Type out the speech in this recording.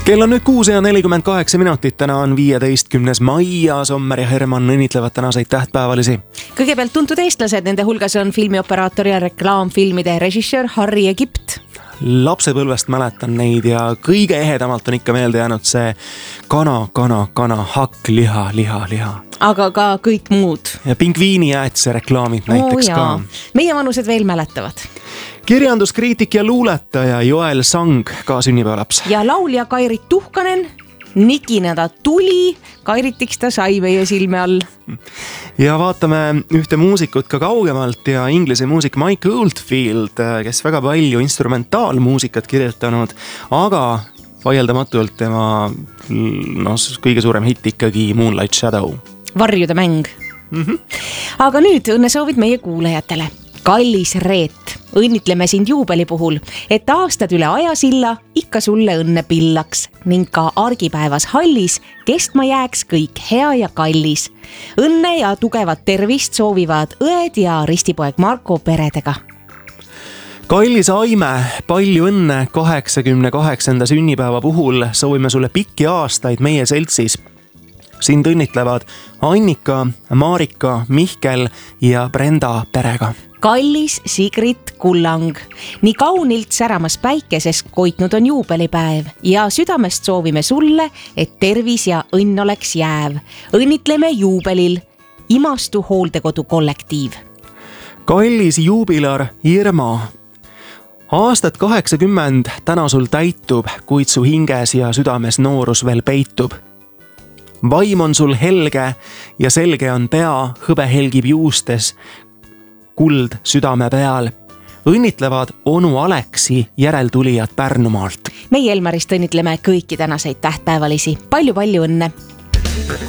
Kell on nüüd 6:48, täna on 15. mai ja Sommer ja Herman õnnitlevad tänaseid tähtpäevalisi. Kõigepealt tuntud eestlased, nende hulgas on filmioperaator ja reklaamfilmide režissöör Harry Egipt. Lapsepõlvest mäletan neid ja kõige ehedamalt on ikka meelde jäänud see kana, hakk, liha. Aga ka kõik muud. Ja pingviinijäätise reklaamid näiteks ka. Meie vanused veel mäletavad. Kirjanduskriitik ja luuletaja Joel Sang, ka sünnipäevalaps. Ja laulja Kairit Tuhkanen, nikina ta tuli, kairitiks ta sai meie silme all. Ja vaatame ühte muusikut ka kaugemalt ja inglise muusik Mike Oldfield, kes väga palju instrumentaalmuusikat kirjutanud, aga vaieldamatult tema kõige suurem hitt ikkagi Moonlight Shadow. Varjude mäng. Aga nüüd õnnesoovid meie kuulajatele. Kallis Reet, õnnitleme sind juubeli puhul, et aastad üle ajasilla ikka sulle õnne pillaks ning ka argipäevas hallis kestma jääks kõik hea ja kallis. Õnne ja tugevat tervist soovivad õed ja ristipoeg Marko peredega. Kallis Aime, palju õnne 88. sünnipäeva puhul, soovime sulle pikki aastaid meie seltsis. Sind õnnitlevad Annika, Marika, Mihkel ja Brenda perega. Kallis Sigrit Kullang, nii kaunilt säramas päikeses koitnud on juubelipäev ja südamest soovime sulle, et tervis ja õnn oleks jääv. Õnnitleme juubelil, Imastu hooldekodu kollektiiv. Kallis juubilar Irma, aastat 80 täna sul täitub, kuid su hinges ja südames noorus veel peitub. Vaim on sul helge ja selge on pea, hõbe helgib juustes, kuld südame peal. Õnnitlevad onu Aleksi järeltulijad Pärnumaalt. Meie Elmarist õnnitleme kõiki tänaseid tähtpäevalisi. Palju õnne!